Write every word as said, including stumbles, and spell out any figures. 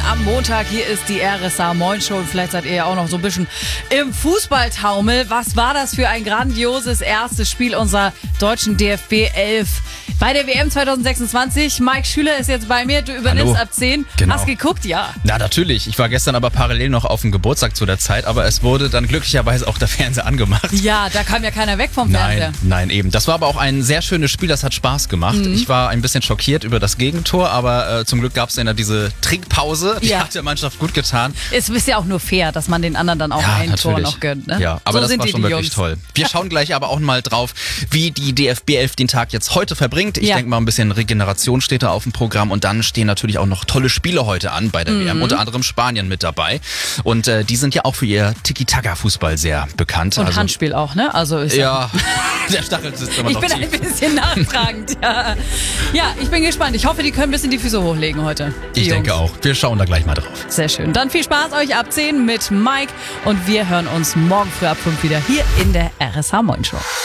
am Montag. Hier ist die R S A Moin Show. Und vielleicht seid ihr ja auch noch so ein bisschen im Fußballtaumel. Was war das für ein grandioses erstes Spiel unserer deutschen D F B elf bei der W M zwanzig sechsundzwanzig? Mike Schüler ist jetzt bei mir. Du übernimmst Hallo. ab zehn. Genau. Hast geguckt? Ja. Na, natürlich. Ich war gestern aber parallel noch auf dem Geburtstag zu der Zeit, aber es wurde dann glücklicherweise auch der Fernseher angemacht. Ja, da kam ja keiner weg vom Fernseher. Nein, nein, eben. Das war aber auch ein sehr schönes Spiel, das hat Spaß gemacht. Mhm. Ich war ein bisschen schockiert über das Gegentor, aber äh, zum Glück gab es dann ja diese Trinkpause, die Ja. hat der Mannschaft gut getan. Es ist ja auch nur fair, dass man den anderen dann auch Ja, ein Tor natürlich. noch gönnt. Ne? Ja, aber so das sind war die, schon die wirklich Jungs. toll. Wir schauen gleich aber auch mal drauf, wie die D F B elf den Tag jetzt heute verbringt. Ich Ja. denke mal, ein bisschen Regeneration steht da auf dem Programm und dann stehen natürlich auch noch tolle Spiele heute an bei der Mhm. W M, unter anderem Spanien mit dabei. Und äh, die sind ja auch für ihr Tiki-Taka-Fußball sehr bekannt. Und also, Handspiel auch, ne? Also ist ja, der Stachel sitzt immer Ich noch bin tief. ein bisschen nachtragend, ja. Ja, ich bin gespannt. Ich hoffe, die können ein bisschen die Füße hochlegen heute. Die Ich denke Jungs. auch. Wir schauen da gleich mal drauf. Sehr schön. Dann viel Spaß euch ab zehn mit Mike und wir hören uns morgen früh ab fünf wieder hier in der R S H Moin Show.